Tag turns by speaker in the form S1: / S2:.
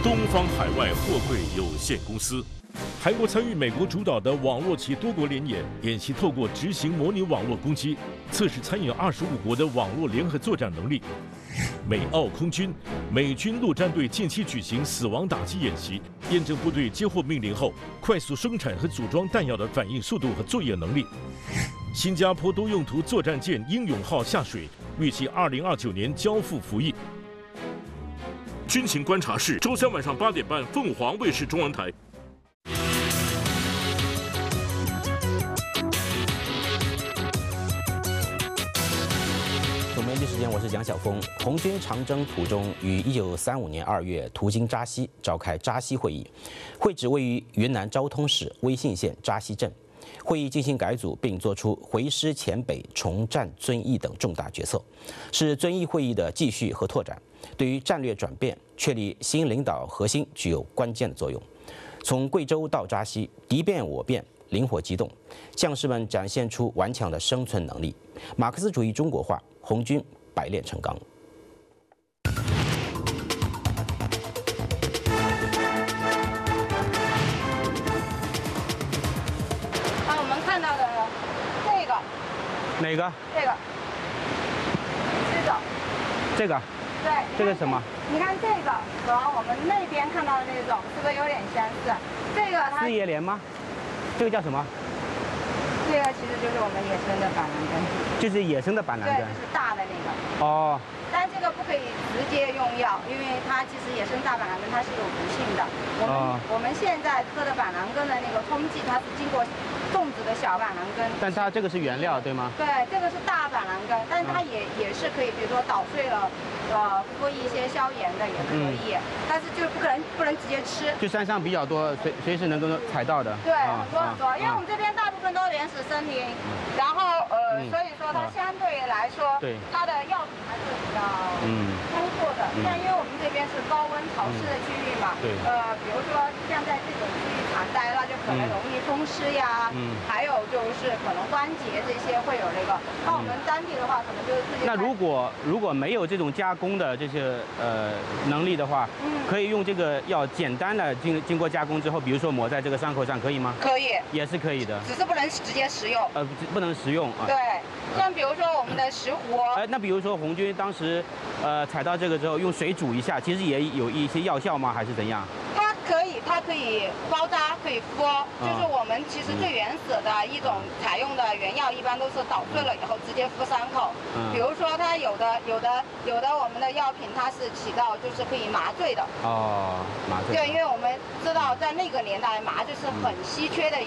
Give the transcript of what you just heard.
S1: 东方海外货柜有限公司。韩国参与美国主导的网络及多国联演，演习透过执行模拟网络攻击，测试参与25国的网络联合作战能力。美澳空军、美军陆战队近期举行死亡打击演习，验证部队接获命令后快速生产和组装弹药的反应速度和作业能力。新加坡多用途作战舰英勇号下水，预计2029年交付服役。军情观察室，周三晚上8点半，凤凰卫视中文台。
S2: 总编辑时间，我是蒋晓峰。红军长征途中，于1935年2月途经扎西，召开扎西会议，会址位于云南昭通市威信县扎西镇。会议进行改组，并作出回师黔北、重占遵义等重大决策，是遵义会议的继续和拓展，对于战略转变、确立新领导核心具有关键的作用。从贵州到扎西，敌变我变，灵活机动，将士们展现出顽强的生存能力。马克思主义中国化，红军百炼成钢。
S3: 哪个？
S4: 这个。
S3: 这个。
S4: 对。
S3: 这个什么？
S4: 你看这个和我们那边看到的那种是不是有点相似？这个它。
S3: 四叶莲吗？这个叫什么？
S4: 这个其实就是我们野生的板蓝根。
S3: 就是野生的板蓝根。
S4: 对，就是大的那个。
S3: 哦。但
S4: 这个不可以直接用药，因为它其实野生大板蓝根它是有毒性的。我们现在喝的板蓝根的那个冲剂，它是经过种植的小板蓝根。
S3: 但它这个是原料对吗？
S4: 对，这个是大板蓝根，但它也是可以，比如说捣碎了，敷一些消炎的也可以，但是就不能直接吃。
S3: 就山上比较多，随时能够采到的。
S4: 对，很多很多，因为我们这边大部分都是原始森林，然后所以说它相对来说，它的药品还是比较丰富的。像因为我们这边是高温潮湿的区域嘛，比如说像在这种区域常待，那就可能容易风湿呀，还有就是可能关节这些会有那个。那我们当地的话，可能就是自己。
S3: 那如果没有这种加工的这些能力的话，可以用这个药简单的经过加工之后，比如说抹在这个伤口上，可以吗？
S4: 可以，
S3: 也是可以的，
S4: 只是不能直接食用。
S3: 不能食用啊。
S4: 对，像比如说我们的石斛。
S3: 那比如说红军当时采到这个之后，用水煮一下，其实也有一些药效吗？还是怎样？
S4: 它可以包扎，可以敷，就是我们其实最原始的一种采用的原药，一般都是捣碎了以后直接敷伤口。比如说它有的我们的药品它是起到就是可以麻醉的。
S3: 麻醉。
S4: 对，因为我们知道在那个年代麻醉是很稀缺的。